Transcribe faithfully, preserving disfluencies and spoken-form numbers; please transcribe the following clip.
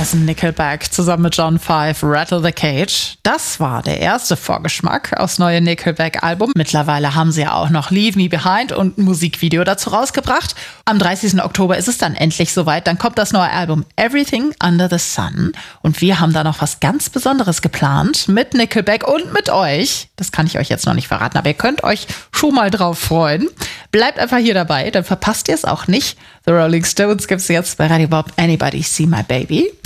Das ist Nickelback zusammen mit John Five, Rattle the Cage. Das war der erste Vorgeschmack aufs neue Nickelback-Album. Mittlerweile haben sie ja auch noch Leave Me Behind und ein Musikvideo dazu rausgebracht. Am dreißigsten Oktober ist es dann endlich soweit. Dann kommt das neue Album Everything Under the Sun. Und wir haben da noch was ganz Besonderes geplant mit Nickelback und mit euch. Das kann ich euch jetzt noch nicht verraten, aber ihr könnt euch schon mal drauf freuen. Bleibt einfach hier dabei, dann verpasst ihr es auch nicht. The Rolling Stones gibt es jetzt bei Radio Bob. Anybody See My Baby?